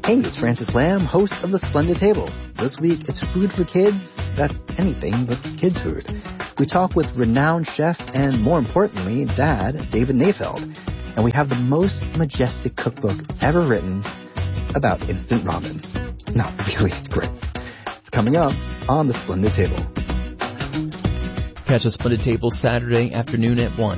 Hey, it's Francis Lamb, host of The Splendid Table. This week, it's food for kids that's anything but kids' food. We talk with renowned chef and, more importantly, dad, David Nayfeld. And we have the most majestic cookbook ever written about instant ramen. No, really, it's great. It's coming up on The Splendid Table. Catch The Splendid Table Saturday afternoon at 1.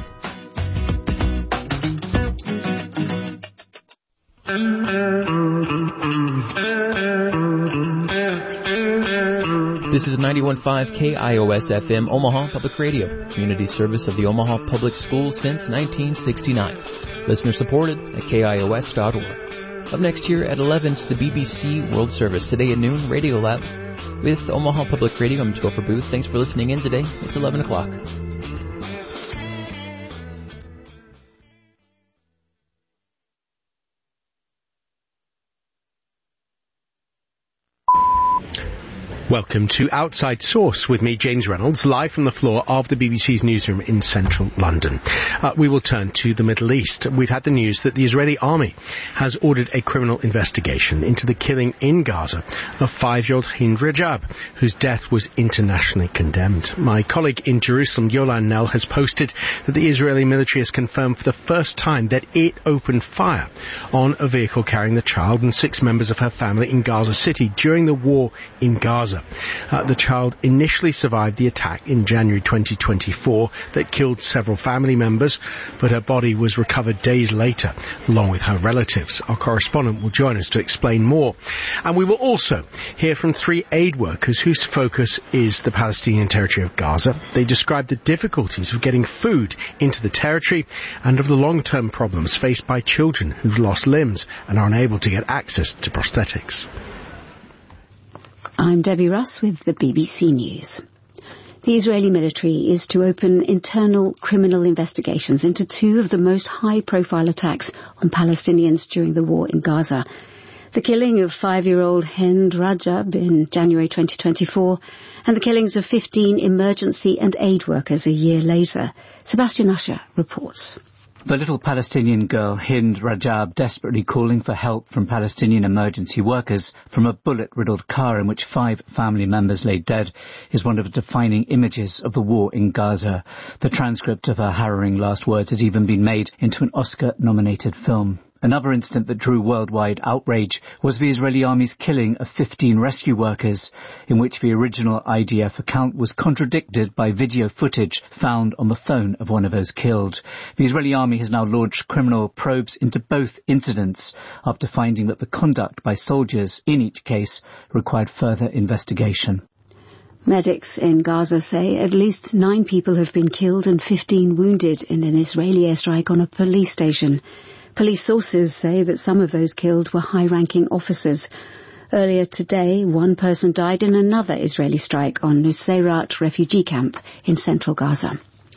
This is 91.5 KIOS FM, Omaha Public Radio, community service of the Omaha Public Schools since 1969. Listener supported at KIOS.org. Up next here at 11 is the BBC World Service. Today at noon, Radio Lab with Omaha Public Radio. I'm Topher Booth. Thanks for listening in today. It's 11 o'clock. Welcome to Outside Source with me, James Reynolds, live from the floor of the BBC's newsroom in central London. We will turn to the Middle East. We've had the news that the Israeli army has ordered a criminal investigation into the killing in Gaza of 5-year-old Hind Rajab, whose death was internationally condemned. My colleague in Jerusalem, Yolan Nell, has posted that the Israeli military has confirmed for the first time that it opened fire on a vehicle carrying the child and 6 members of her family in Gaza City during the war in Gaza. The child initially survived the attack in January 2024 that killed several family members, but her body was recovered days later, along with her relatives. Our correspondent will join us to explain more. And we will also hear from 3 aid workers whose focus is the Palestinian territory of Gaza. They describe the difficulties of getting food into the territory and of the long-term problems faced by children who've lost limbs and are unable to get access to prosthetics. I'm Debbie Russ with the BBC News. The Israeli military is to open internal criminal investigations into 2 of the most high-profile attacks on Palestinians during the war in Gaza. The killing of 5-year-old Hind Rajab in January 2024 and the killings of 15 emergency and aid workers a year later. Sebastian Usher reports. The little Palestinian girl, Hind Rajab, desperately calling for help from Palestinian emergency workers from a bullet-riddled car in which 5 family members lay dead, is one of the defining images of the war in Gaza. The transcript of her harrowing last words has even been made into an Oscar-nominated film. Another incident that drew worldwide outrage was the Israeli army's killing of 15 rescue workers, in which the original IDF account was contradicted by video footage found on the phone of one of those killed. The Israeli army has now launched criminal probes into both incidents after finding that the conduct by soldiers in each case required further investigation. Medics in Gaza say at least 9 people have been killed and 15 wounded in an Israeli airstrike on a police station. Police sources say that some of those killed were high-ranking officers. Earlier today, 1 person died in another Israeli strike on Nuseirat refugee camp in central Gaza.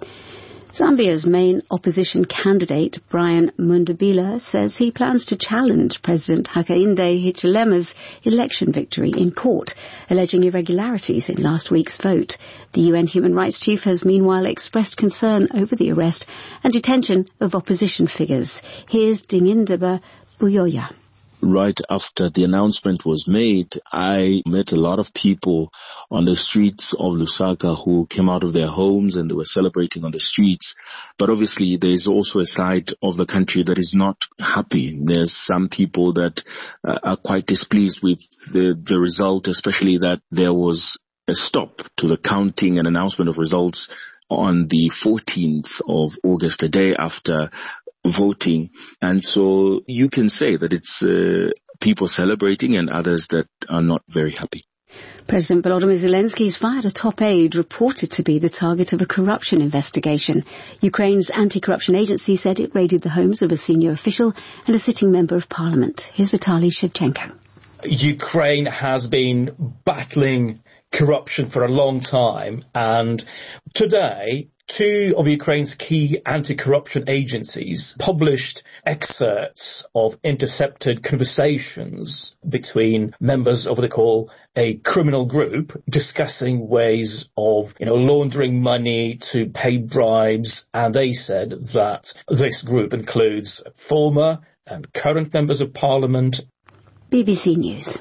Zambia's main opposition candidate, Brian Mundabila, says he plans to challenge President Hakainde Hichilema's election victory in court, alleging irregularities in last week's vote. The UN Human Rights Chief has meanwhile expressed concern over the arrest and detention of opposition figures. Here's Dingindaba Buyoya. Right after the announcement was made, I met a lot of people on the streets of Lusaka who came out of their homes and they were celebrating on the streets. But obviously there is also a side of the country that is not happy. There's some people that are quite displeased with the result, especially that there was a stop to the counting and announcement of results on the 14th of August, a day after voting. And so you can say that it's people celebrating and others that are not very happy. President Volodymyr Zelensky's fired a top aide reported to be the target of a corruption investigation. Ukraine's anti-corruption agency said it raided the homes of a senior official and a sitting member of parliament. Here's Vitaly Shevchenko. Ukraine has been battling corruption for a long time, and today 2 of Ukraine's key anti-corruption agencies published excerpts of intercepted conversations between members of what they call a criminal group discussing ways of, laundering money to pay bribes. And they said that this group includes former and current members of parliament. BBC News.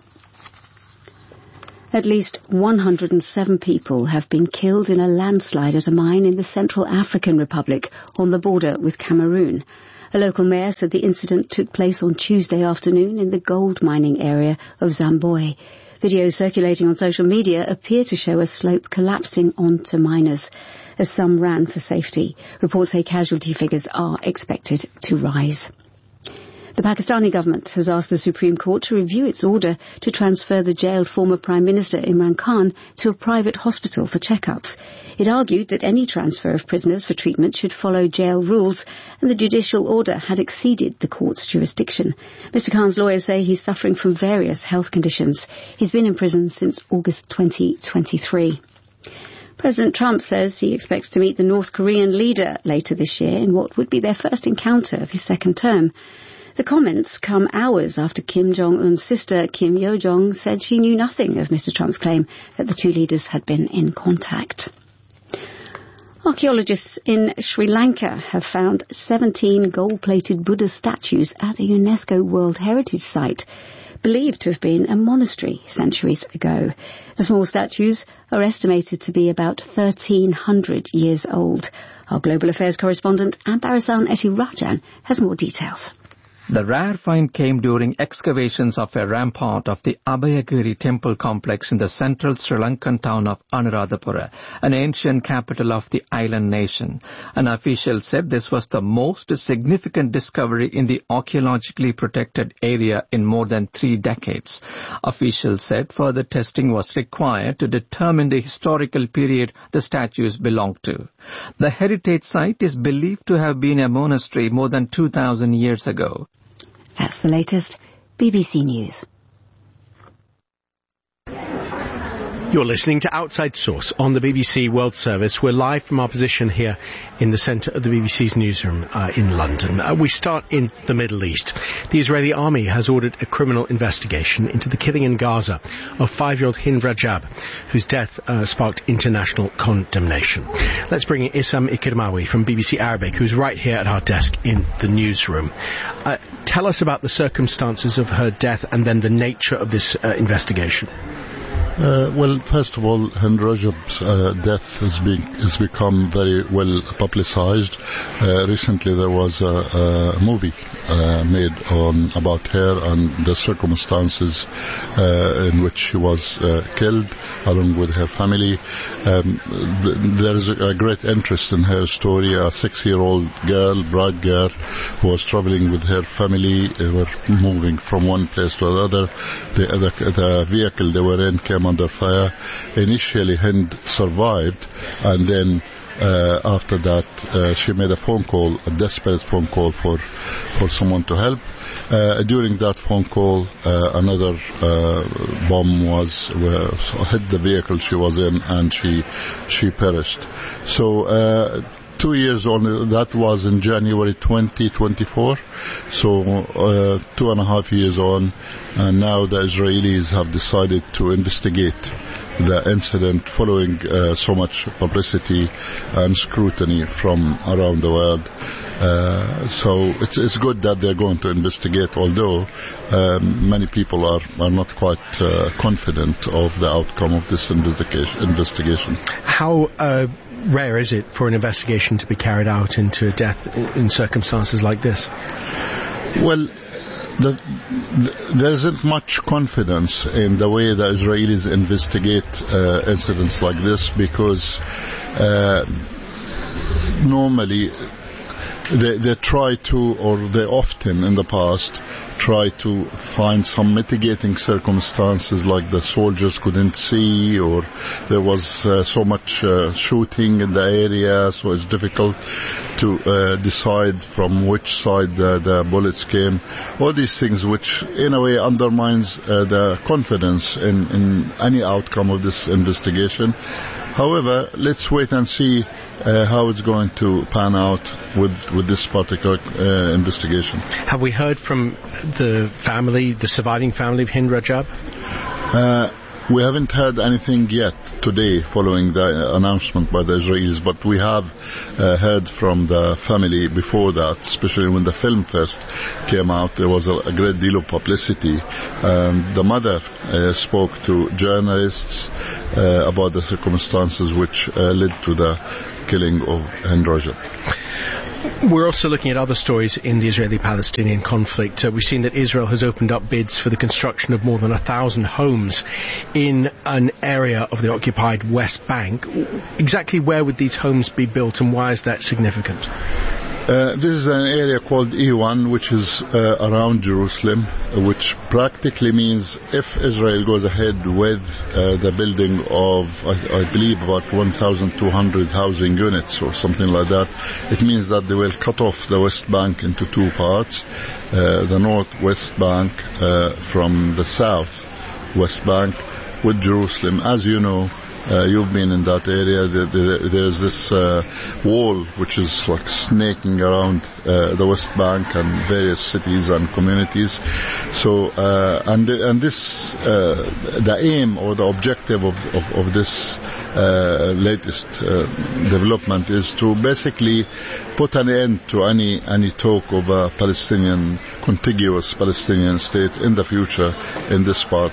At least 107 people have been killed in a landslide at a mine in the Central African Republic on the border with Cameroon. A local mayor said the incident took place on Tuesday afternoon in the gold mining area of Zamboy. Videos circulating on social media appear to show a slope collapsing onto miners as some ran for safety. Reports say casualty figures are expected to rise. The Pakistani government has asked the Supreme Court to review its order to transfer the jailed former Prime Minister Imran Khan to a private hospital for checkups. It argued that any transfer of prisoners for treatment should follow jail rules, and the judicial order had exceeded the court's jurisdiction. Mr. Khan's lawyers say he's suffering from various health conditions. He's been in prison since August 2023. President Trump says he expects to meet the North Korean leader later this year in what would be their first encounter of his second term. The comments come hours after Kim Jong-un's sister, Kim Yo-jong, said she knew nothing of Mr. Trump's claim that the two leaders had been in contact. Archaeologists in Sri Lanka have found 17 gold-plated Buddha statues at a UNESCO World Heritage Site, believed to have been a monastery centuries ago. The small statues are estimated to be about 1,300 years old. Our Global Affairs correspondent, Ambarasan Etirajan, has more details. The rare find came during excavations of a rampart of the Abhayagiri temple complex in the central Sri Lankan town of Anuradhapura, an ancient capital of the island nation. An official said this was the most significant discovery in the archaeologically protected area in more than 3 decades. Officials said further testing was required to determine the historical period the statues belonged to. The heritage site is believed to have been a monastery more than 2,000 years ago. That's the latest. BBC News. You're listening to Outside Source on the BBC World Service. We're live from our position here in the centre of the BBC's newsroom in London. We start in the Middle East. The Israeli army has ordered a criminal investigation into the killing in Gaza of 5-year-old Hind Rajab, whose death sparked international condemnation. Let's bring in Issam Ikirmawi from BBC Arabic, who's right here at our desk in the newsroom. Tell us about the circumstances of her death and then the nature of this investigation. Well, first of all, Hind Rajab's death has become very well publicized. Recently there was a movie made about her and the circumstances in which she was killed, along with her family. There is a great interest in her story. A 6-year-old girl, bright girl, who was traveling with her family. They were moving from one place to another. The vehicle they were in came under fire. Initially Hind survived, and then after that she made a phone call, a desperate phone call for someone to help. During that phone call another bomb hit the vehicle she was in, and she perished. So 2 years on, that was in January 2024, so 2.5 years on, and now the Israelis have decided to investigate the incident following so much publicity and scrutiny from around the world. So it's good that they're going to investigate, although many people are not quite confident of the outcome of this investigation. How rare is it for an investigation to be carried out into a death in circumstances like this? Well, there isn't much confidence in the way the Israelis investigate incidents like this, because normally they try to, or they often in the past try to find some mitigating circumstances, like the soldiers couldn't see, or there was so much shooting in the area, so it's difficult to decide from which side the bullets came. All these things which in a way undermines the confidence in any outcome of this investigation. However, let's wait and see how it's going to pan out with this particular investigation. Have we heard from the family, the surviving family of Hind Rajab? We haven't heard anything yet today following the announcement by the Israelis, but we have heard from the family before that, especially when the film first came out. There was a great deal of publicity. The mother spoke to journalists about the circumstances which led to the killing of Hind Rajab. We're also looking at other stories in the Israeli-Palestinian conflict. We've seen that Israel has opened up bids for the construction of more than 1,000 homes in an area of the occupied West Bank. Exactly where would these homes be built, and why is that significant? This is an area called E1, which is around Jerusalem, which practically means if Israel goes ahead with the building of, I believe, about 1,200 housing units or something like that, it means that they will cut off the West Bank into two parts, the Northwest Bank from the South West Bank with Jerusalem. As you know, you've been in that area. There's this wall which is like snaking around the West Bank and various cities and communities. So, and this, the aim or the objective of this latest development is to basically put an end to any talk of a contiguous Palestinian state in the future in this part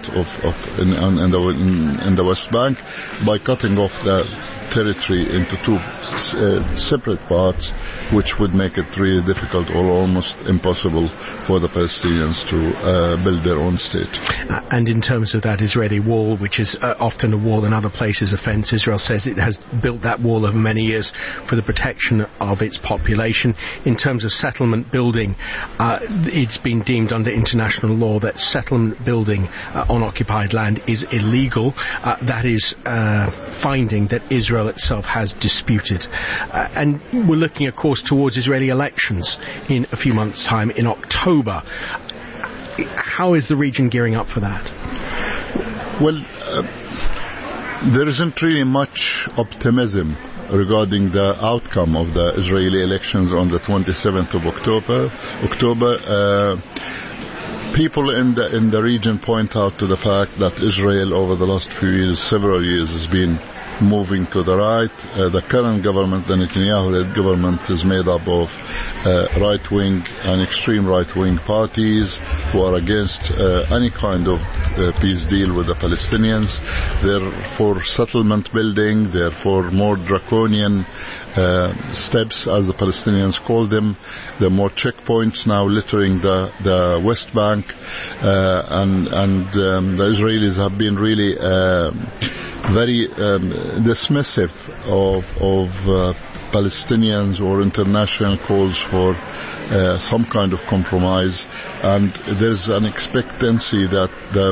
in the West Bank, by cutting off the territory into two separate parts, which would make it really difficult or almost impossible for the Palestinians to build their own state. And in terms of that Israeli wall, which is often a wall in other places a fence, Israel says it has built that wall over many years for the protection of its population. In terms of settlement building, it's been deemed under international law that settlement building on occupied land is illegal. That is finding that Israel itself has disputed. And we're looking, of course, towards Israeli elections in a few months' time in October. How is the region gearing up for that? Well, there isn't really much optimism regarding the outcome of the Israeli elections on the 27th of October. People in the region point out to the fact that Israel over the last several years has been moving to the right. The current government, the Netanyahu-led government, is made up of right-wing and extreme right-wing parties who are against any kind of peace deal with the Palestinians. They're for settlement building, they're for more draconian steps, as the Palestinians call them. There are more checkpoints now littering the West Bank, and the Israelis have been really very dismissive of Palestinians or international calls for some kind of compromise, and there's an expectancy that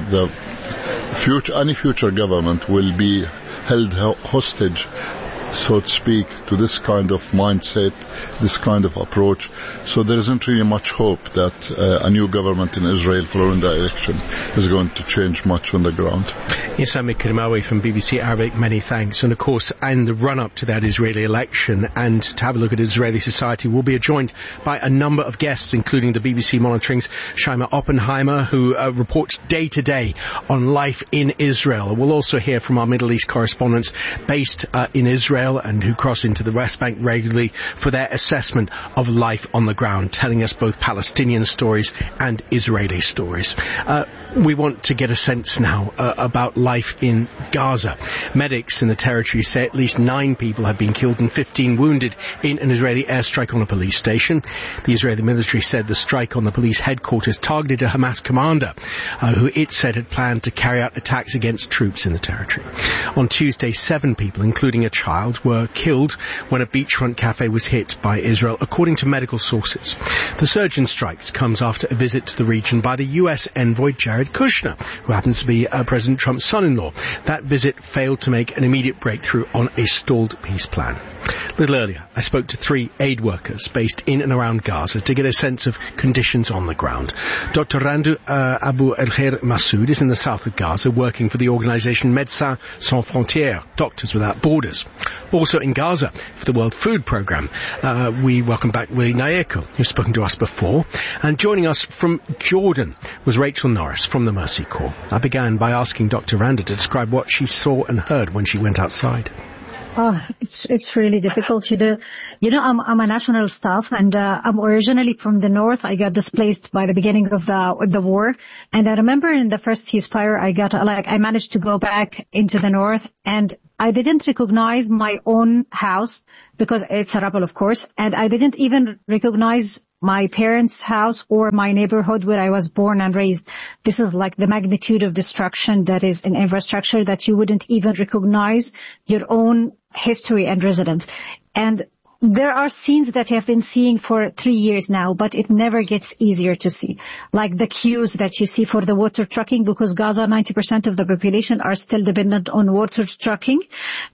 any future government will be held hostage, so to speak, to this kind of mindset, this kind of approach. So there isn't really much hope that a new government in Israel following the election is going to change much on the ground. Isami Kirmawi from BBC Arabic, many thanks. And of course, in the run-up to that Israeli election and to have a look at Israeli society, we'll be joined by a number of guests, including the BBC Monitoring's Shaima Oppenheimer, who reports day to day on life in Israel. We'll also hear from our Middle East correspondents based in Israel and who cross into the West Bank regularly for their assessment of life on the ground, telling us both Palestinian stories and Israeli stories. We want to get a sense now about life in Gaza. Medics in the territory say at least 9 people have been killed and 15 wounded in an Israeli airstrike on a police station. The Israeli military said the strike on the police headquarters targeted a Hamas commander who it said had planned to carry out attacks against troops in the territory. On Tuesday, 7 people, including a child, were killed when a beachfront cafe was hit by Israel, according to medical sources. The surge in strikes comes after a visit to the region by the US envoy Jared Kushner, who happens to be President Trump's son-in-law. That visit failed to make an immediate breakthrough on a stalled peace plan. A little earlier, I spoke to 3 aid workers based in and around Gaza to get a sense of conditions on the ground. Dr. Randu Abu El-Khair Massoud is in the south of Gaza, working for the organisation Médecins Sans Frontières, Doctors Without Borders. Also in Gaza, for the World Food Programme, we welcome back Willie Nayeko, who's spoken to us before. And joining us from Jordan was Rachel Norris, from the Mercy Corps. I began by asking Dr. Randa to describe what she saw and heard when she went outside. Oh, it's really difficult. I'm a national staff, and I'm originally from the north. I got displaced by the beginning of the war, and I remember in the first ceasefire, I managed to go back into the north, and I didn't recognize my own house because it's a rebel, of course, and I didn't even recognize my parents' house or my neighborhood where I was born and raised. This is like the magnitude of destruction that is in infrastructure that you wouldn't even recognize your own history and residence. And there are scenes that I have been seeing for 3 years now, but it never gets easier to see. Like the queues that you see for the water trucking, because Gaza, 90% of the population are still dependent on water trucking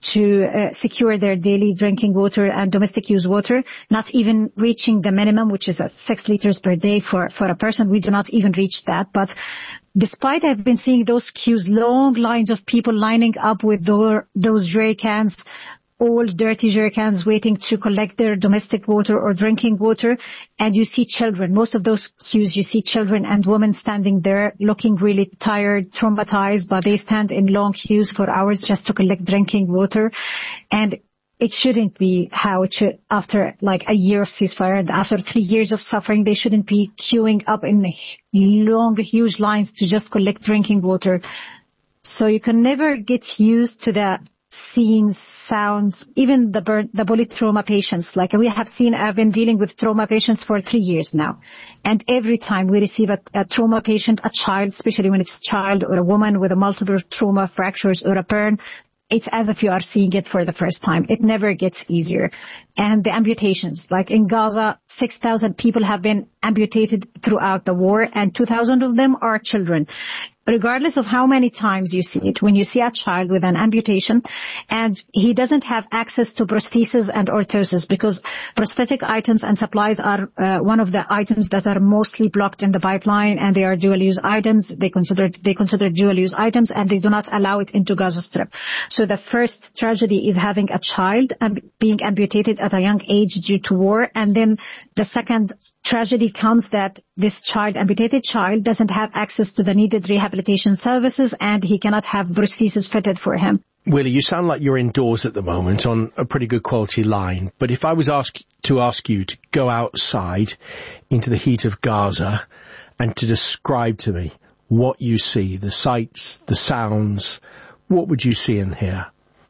to secure their daily drinking water and domestic use water, not even reaching the minimum, which is 6 liters per day for a person. We do not even reach that. But despite I've been seeing those queues, long lines of people lining up with those jerry cans, old dirty jerrycans waiting to collect their domestic water or drinking water. And you see children. Most of those queues, you see children and women standing there looking really tired, traumatized, but they stand in long queues for hours just to collect drinking water. And it shouldn't be how it should after like a year of ceasefire and after 3 years of suffering. They shouldn't be queuing up in long, huge lines to just collect drinking water. So you can never get used to the scenes, sounds, even the bullet trauma patients. Like I've been dealing with trauma patients for 3 years now. And every time we receive a trauma patient, a child, especially when it's a child or a woman with a multiple trauma fractures or a burn, it's as if you are seeing it for the first time. It never gets easier. And the amputations, like in Gaza, 6,000 people have been amputated throughout the war, and 2,000 of them are children. Regardless of how many times you see it, when you see a child with an amputation and he doesn't have access to prosthesis and orthosis, because prosthetic items and supplies are one of the items that are mostly blocked in the pipeline, and they are dual-use items. They consider dual-use items, and they do not allow it into Gaza Strip. So the first tragedy is having a child being amputated at a young age due to war, and then the second tragedy comes that this amputated child, doesn't have access to the needed rehabilitation services, and he cannot have prosthesis fitted for him. Willie, you sound like you're indoors at the moment on a pretty good quality line, but if I was to ask you to go outside into the heat of Gaza and to describe to me what you see, the sights, the sounds, what would you see and hear?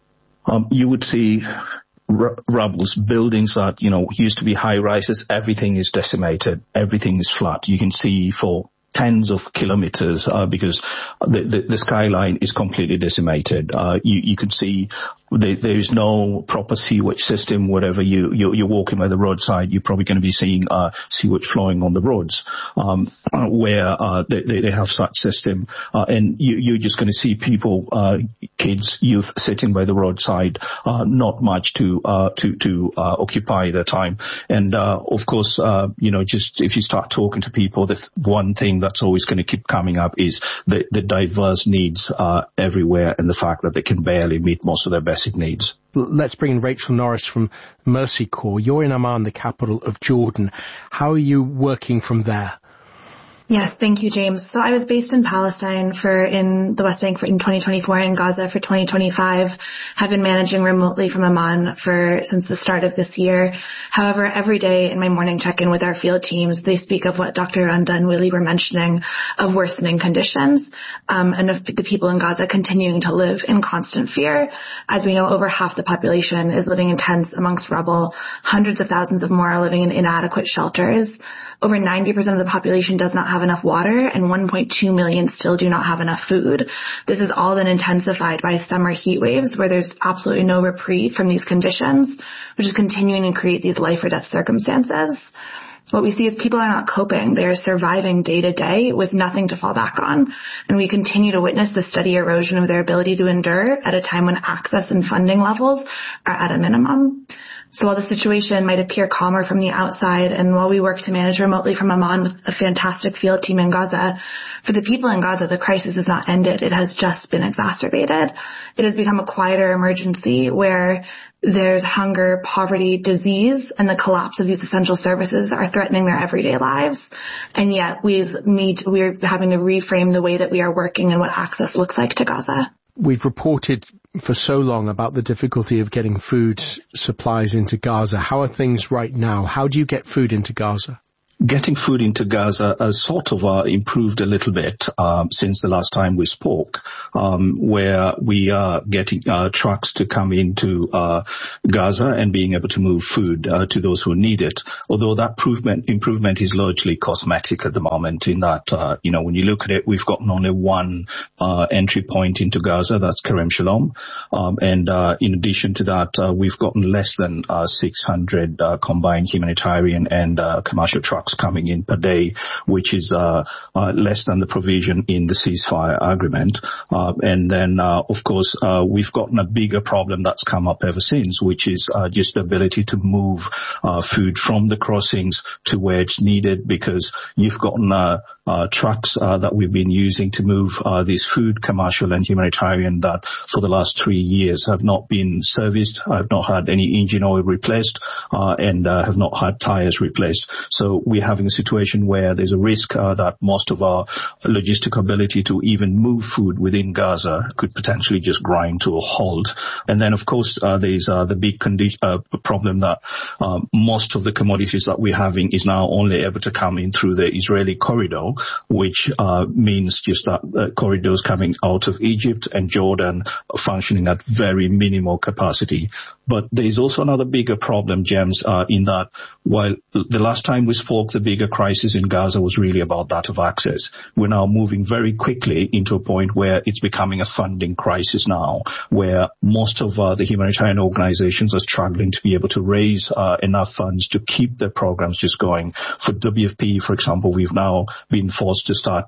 You would see rubbles, buildings that, used to be high rises. Everything is decimated. Everything is flat. You can see for tens of kilometers because the skyline is completely decimated. You can see there is no proper sewage system. Wherever you're walking by the roadside, you're probably going to be seeing sewage flowing on the roads where they have such system. And you're just going to see people, kids, youth sitting by the roadside, not much to occupy their time. And of course, just if you start talking to people, the one thing that's always going to keep coming up is the diverse needs everywhere, and the fact that they can barely meet most of their basic needs. Let's bring in Rachel Norris from Mercy Corps. You're in Amman, the capital of Jordan. How are you working from there? Yes, thank you, James. So I was based in Palestine in the West Bank in 2024 and in Gaza for 2025. Have been managing remotely from Amman since the start of this year. However, every day in my morning check-in with our field teams, they speak of what Dr. Randa and Willie were mentioning of worsening conditions, and of the people in Gaza continuing to live in constant fear. As we know, over half the population is living in tents amongst rubble. Hundreds of thousands of more are living in inadequate shelters. Over 90% of the population does not have enough water, and 1.2 million still do not have enough food. This has all been intensified by summer heat waves where there's absolutely no reprieve from these conditions, which is continuing to create these life or death circumstances. What we see is people are not coping. They are surviving day to day with nothing to fall back on. And we continue to witness the steady erosion of their ability to endure at a time when access and funding levels are at a minimum. So while the situation might appear calmer from the outside, and while we work to manage remotely from Amman with a fantastic field team in Gaza, for the people in Gaza, the crisis has not ended. It has just been exacerbated. It has become a quieter emergency where there's hunger, poverty, disease, and the collapse of these essential services are threatening their everyday lives. And yet we're having to reframe the way that we are working and what access looks like to Gaza. We've reported for so long about the difficulty of getting food supplies into Gaza. How are things right now? How do you get food into Gaza? Getting food into Gaza has sort of improved a little bit since the last time we spoke, where we are getting trucks to come into Gaza and being able to move food to those who need it. Although that improvement is largely cosmetic at the moment, in that when you look at it, we've gotten only one entry point into Gaza. That's Kerem Shalom, and in addition to that, we've gotten less than 600 combined humanitarian and commercial trucks coming in per day, which is less than the provision in the ceasefire agreement. And then, of course, we've gotten a bigger problem that's come up ever since, which is just the ability to move food from the crossings to where it's needed, because you've gotten trucks that we've been using to move this food, commercial and humanitarian, that for the last 3 years have not been serviced, have not had any engine oil replaced, and have not had tires replaced. So we're having a situation where there's a risk that most of our logistical ability to even move food within Gaza could potentially just grind to a halt. And then, of course, there's the big problem that most of the commodities that we're having is now only able to come in through the Israeli corridor, which means just that corridors coming out of Egypt and Jordan are functioning at very minimal capacity. But there's also another bigger problem, James, in that while the last time we spoke, the bigger crisis in Gaza was really about that of access. We're now moving very quickly into a point where it's becoming a funding crisis now, where most of the humanitarian organizations are struggling to be able to raise enough funds to keep their programs just going. For WFP, for example, we've now been forced to start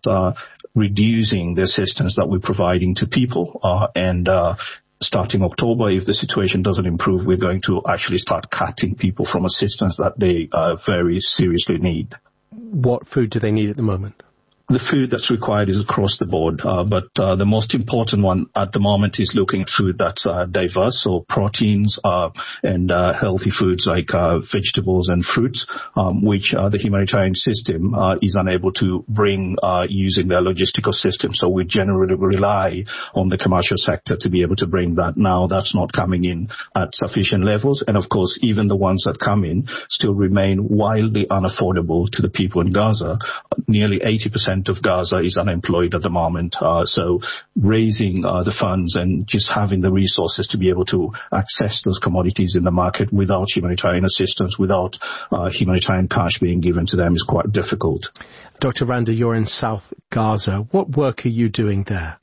reducing the assistance that we're providing to people, and starting October, if the situation doesn't improve, we're going to actually start cutting people from assistance that they very seriously need. What food do they need at the moment? The food that's required is across the board, but the most important one at the moment is looking at food that's diverse, so proteins and healthy foods like vegetables and fruits, which the humanitarian system is unable to bring using their logistical system. So we generally rely on the commercial sector to be able to bring that. Now that's not coming in at sufficient levels, and of course even the ones that come in still remain wildly unaffordable to the people in Gaza. Nearly 80% of Gaza is unemployed at the moment. So raising the funds and just having the resources to be able to access those commodities in the market without humanitarian assistance, without humanitarian cash being given to them is quite difficult. Dr. Randa, you're in South Gaza. What work are you doing there?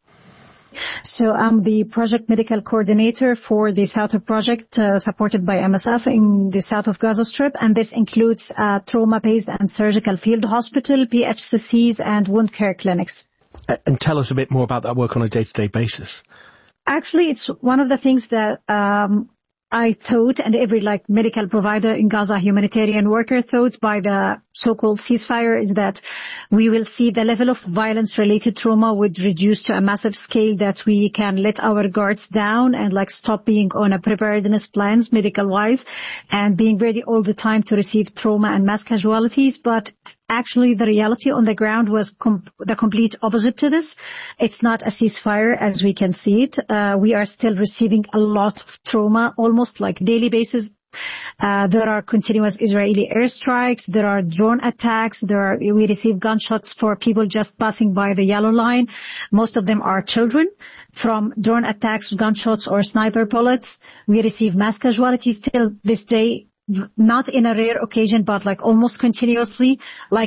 So I'm the project medical coordinator for the South project supported by MSF in the south of Gaza Strip, and this includes trauma-based and surgical field hospital, PHCCs, and wound care clinics. And tell us a bit more about that work on a day-to-day basis. Actually, it's one of the things that I thought, and every medical provider in Gaza, humanitarian worker thought by the so-called ceasefire, is that we will see the level of violence-related trauma would reduce to a massive scale, that we can let our guards down and stop being on a preparedness plans medical-wise and being ready all the time to receive trauma and mass casualties. But actually the reality on the ground was the complete opposite to this. It's not a ceasefire as we can see it. We are still receiving a lot of trauma, almost daily basis. There are continuous Israeli airstrikes. There are drone attacks. We receive gunshots for people just passing by the yellow line. Most of them are children. From drone attacks, gunshots, or sniper bullets, we receive mass casualties till this day, not in a rare occasion, but almost continuously.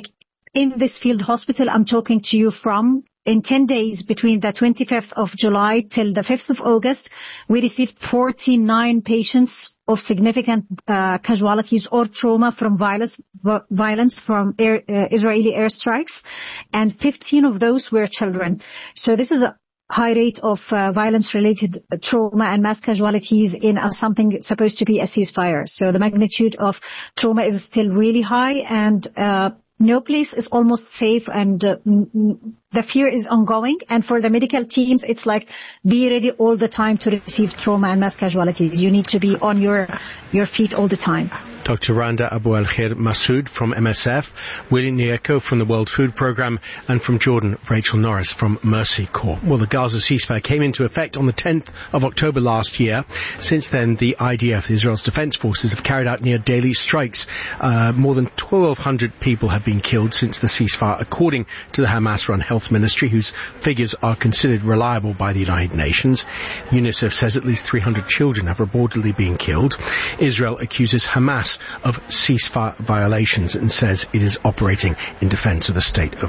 In this field hospital I'm talking to you from, in 10 days between the 25th of July till the 5th of August, we received 49 patients of significant casualties or trauma from violence from Israeli airstrikes, and 15 of those were children. So this is high rate of violence-related trauma and mass casualties in something supposed to be a ceasefire. So the magnitude of trauma is still really high, and no place is almost safe, and the fear is ongoing. And for the medical teams, it's like, be ready all the time to receive trauma and mass casualties. You need to be on your feet all the time. Dr. Randa Abu Al-Khair Masood from MSF, Willie Nyeko from the World Food Programme, and from Jordan, Rachel Norris from Mercy Corps. Well, the Gaza ceasefire came into effect on the 10th of October last year. Since then, the IDF, Israel's defence forces, have carried out near daily strikes. More than 1,200 people have been killed since the ceasefire, according to the Hamas-run Health Ministry, whose figures are considered reliable by the United Nations. UNICEF says at least 300 children have reportedly been killed. Israel accuses Hamas of ceasefire violations and says it is operating in defence of the state of